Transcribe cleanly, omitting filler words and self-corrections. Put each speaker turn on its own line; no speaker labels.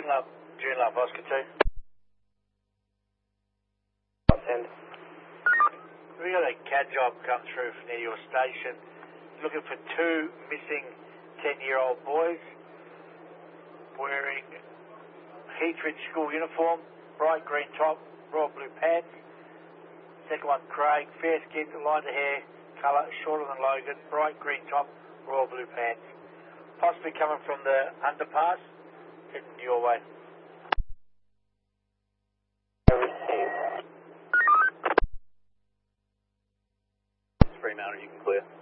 Joondalup, Oscar 2.
Send.
We got a CAD job come through near your station, looking for two missing 10-year-old boys wearing Heathridge school uniform, bright green top, royal blue pants. Second one, Craig, fair skin, lighter hair, colour, shorter than Logan, bright green top, royal blue pants. Possibly coming from the underpass, heading your way.
Fremantle, you can clear.